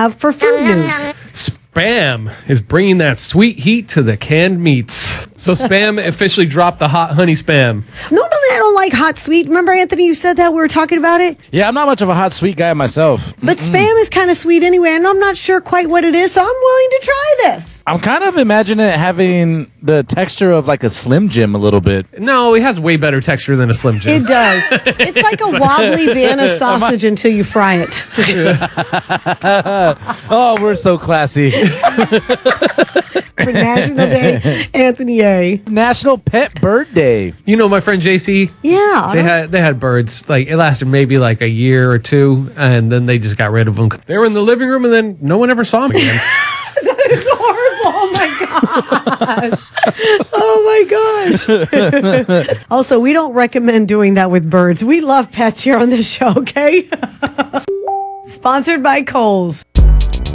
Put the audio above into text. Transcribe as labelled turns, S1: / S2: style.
S1: have for food news.
S2: Spam is bringing that sweet heat to the canned meats. So Spam officially dropped the hot honey Spam.
S1: Normally, I don't like hot sweet. Remember, Anthony, you said that we were talking about it?
S3: Yeah, I'm not much of a hot sweet guy myself.
S1: But Spam is kind of sweet anyway, and I'm not sure quite what it is, so I'm willing to try this.
S3: I'm kind of imagining it having the texture of like a Slim Jim a little bit.
S2: No, it has way better texture than a Slim Jim.
S1: It does. It's like a wobbly Vienna sausage until you fry it.
S3: Oh, we're so classy.
S1: For National Day, Anthony A.
S3: National Pet Bird Day.
S2: You know my friend JC?
S1: Yeah.
S2: They had birds. Like it lasted maybe like a year or two, and then they just got rid of them. They were in the living room, and then no one ever saw them again.
S1: That is horrible. Oh my gosh. Also, we don't recommend doing that with birds. We love pets here on this show, okay? Sponsored by Kohl's.